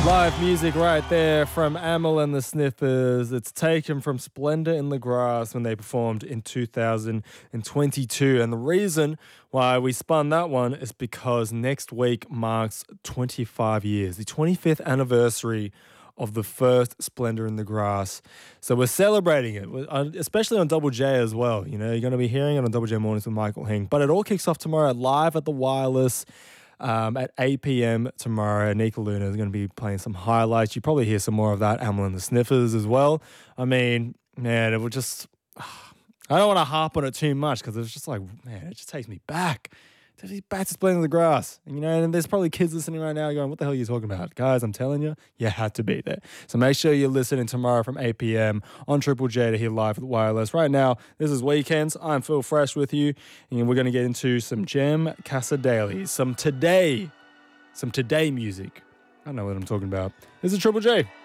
Live music right there from Amyl and the Sniffers. It's taken from Splendor in the Grass when they performed in 2022. And the reason why we spun that one is because next week marks 25 years, the 25th anniversary of the first Splendor in the Grass. So we're celebrating it, especially on Double J as well. You know, you're going to be hearing it on Double J Mornings with Michael Hing. But it all kicks off tomorrow live at the Wireless. At 8 p.m. tomorrow. Nika Luna is going to be playing some highlights. You probably hear some more of that. Amyl and the Sniffers as well. I mean, man, it would just... I don't want to harp on it too much because it's just like, man, it just takes me back. It takes me back to Splendor in the Grass. And, you know, and there's probably kids listening right now going, what the hell are you talking about? Guys, I'm telling you, you had to be there. So make sure you're listening tomorrow from 8 p.m. on Triple J to hear live at the Wireless. Right now, this is Weekends. I'm Phil Fresh with you. And we're going to get into some Jem Casa Daily, some today music. I don't know what I'm talking about. This is Triple J.